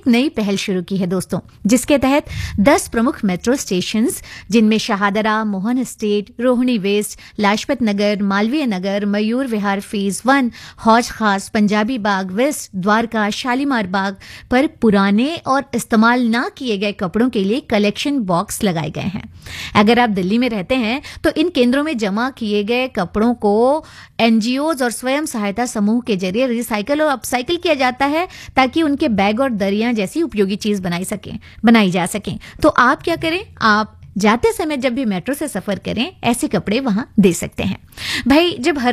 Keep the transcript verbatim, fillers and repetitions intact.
एक नई पहल शुरू की है दोस्तों, जिसके तहत दस प्रमुख मेट्रो स्टेशंस जिनमें Shahdara, Mohan estate, Rohini waste, Lajpat Nagar, Malviya Nagar, Mayur Vihar phase one, हौज खास, पंजाबी बाग वेस्ट, द्वारका, शालीमार बाग पर पुराने और इस्तेमाल ना किए गए कपड़ों के लिए कलेक्शन बॉक्स लगाए गए हैं। अगर आप दिल्ली में रहते हैं तो इन केंद्रों में जमा किए गए कपड़ों को एनजीओज और स्वयं सहायता समूह के जरिए रिसाइकल और अपसाइकिल किया जाता है ताकि उनके बैग और दरियां जैसी उपयोगी चीज बनाई सकें बनाई जा सकें। तो आप क्या करें, आप जाते समय जब भी मेट्रो से सफर करें ऐसे कपड़े वहां दे सकते हैं। भाई, जब हर